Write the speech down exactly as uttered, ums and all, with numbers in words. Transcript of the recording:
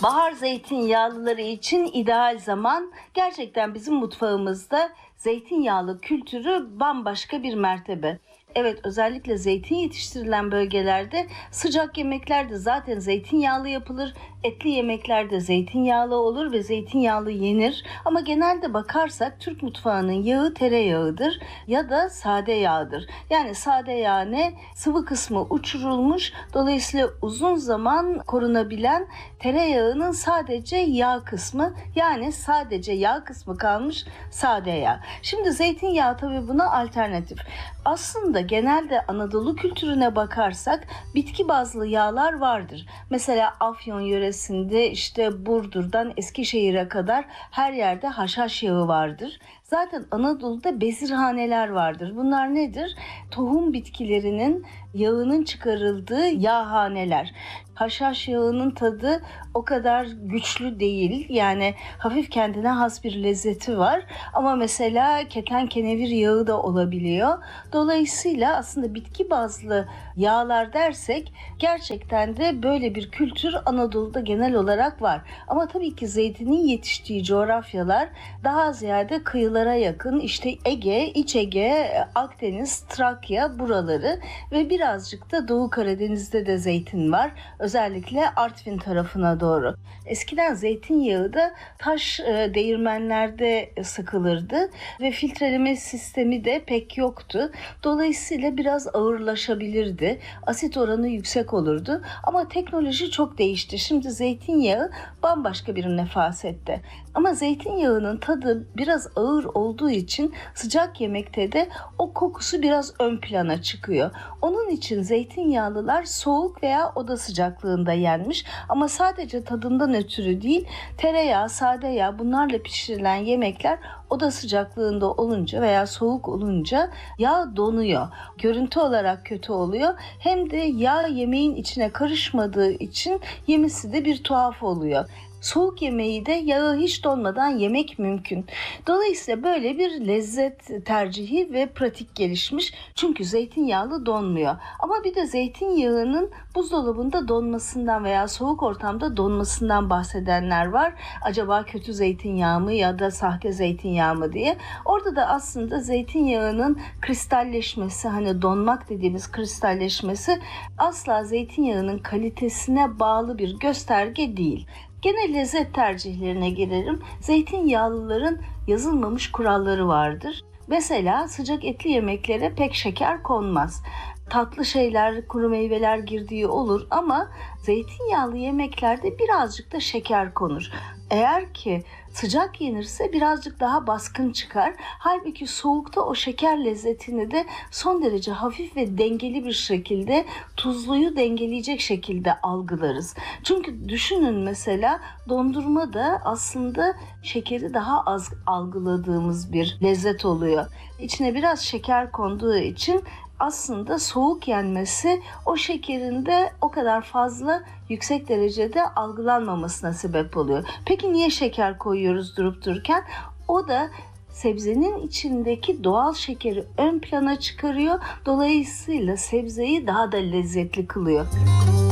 Bahar zeytinyağlıları için ideal zaman. Gerçekten bizim mutfağımızda zeytinyağlı kültürü bambaşka bir mertebe. Evet, özellikle zeytin yetiştirilen bölgelerde sıcak yemekler de zaten zeytinyağlı yapılır. Etli yemekler de zeytinyağlı olur ve zeytinyağlı yenir. Ama genelde bakarsak Türk mutfağının yağı tereyağıdır ya da sade yağdır. Yani sade yağ ne? Sıvı kısmı uçurulmuş, dolayısıyla uzun zaman korunabilen tereyağının sadece yağ kısmı, yani sadece yağ kısmı kalmış sade yağ. Şimdi zeytinyağı tabii buna alternatif. Aslında genelde Anadolu kültürüne bakarsak bitki bazlı yağlar vardır. Mesela Afyon yöresinde işte Burdur'dan Eskişehir'e kadar her yerde haşhaş yağı vardır. Zaten Anadolu'da bezirhaneler vardır. Bunlar nedir? Tohum bitkilerinin yağının çıkarıldığı yağhaneler. Haşhaş yağının tadı o kadar güçlü değil. Yani hafif kendine has bir lezzeti var. Ama mesela keten kenevir yağı da olabiliyor. Dolayısıyla aslında bitki bazlı yağlar dersek gerçekten de böyle bir kültür Anadolu'da genel olarak var. Ama tabii ki zeytinin yetiştiği coğrafyalar daha ziyade kıyılara yakın. İşte Ege, İç Ege, Akdeniz, Trakya buraları ve birazcık da Doğu Karadeniz'de de zeytin var. Özellikle Artvin tarafına doğru. Eskiden zeytinyağı da taş değirmenlerde sıkılırdı ve filtreleme sistemi de pek yoktu. Dolayısıyla biraz ağırlaşabilirdi. Asit oranı yüksek olurdu. Ama teknoloji çok değişti. Şimdi zeytinyağı bambaşka bir nefasette. Ama zeytinyağının tadı biraz ağır olduğu için sıcak yemekte de o kokusu biraz ön plana çıkıyor. Onun için zeytinyağlılar soğuk veya oda sıcaklığında yenmiş. Ama sadece tadından ötürü değil, tereyağı, sade yağ, bunlarla pişirilen yemekler oda sıcaklığında olunca veya soğuk olunca yağ donuyor. Görüntü olarak kötü oluyor. Hem de yağ yemeğin içine karışmadığı için yemesi de bir tuhaf oluyor. Soğuk yemeği de yağı hiç donmadan yemek mümkün. Dolayısıyla böyle bir lezzet tercihi ve pratik gelişmiş. Çünkü zeytinyağlı donmuyor. Ama bir de zeytinyağının buzdolabında donmasından veya soğuk ortamda donmasından bahsedenler var. Acaba kötü zeytinyağı mı ya da sahte zeytinyağı mı diye. Orada da aslında zeytinyağının kristalleşmesi, hani donmak dediğimiz kristalleşmesi asla zeytinyağının kalitesine bağlı bir gösterge değil. Gene lezzet tercihlerine gelelim. Zeytinyağlıların yazılmamış kuralları vardır. Mesela sıcak etli yemeklere pek şeker konmaz. Tatlı şeyler, kuru meyveler girdiği olur ama zeytinyağlı yemeklerde birazcık da şeker konur. Eğer ki sıcak yenirse birazcık daha baskın çıkar. Halbuki soğukta o şeker lezzetini de son derece hafif ve dengeli bir şekilde, tuzluyu dengeleyecek şekilde algılarız. Çünkü düşünün, mesela dondurma da aslında şekeri daha az algıladığımız bir lezzet oluyor. İçine biraz şeker konduğu için aslında soğuk yenmesi o şekerin de o kadar fazla yüksek derecede algılanmamasına sebep oluyor. Peki niye şeker koyuyoruz durup dururken? O da sebzenin içindeki doğal şekeri ön plana çıkarıyor. Dolayısıyla sebzeyi daha da lezzetli kılıyor.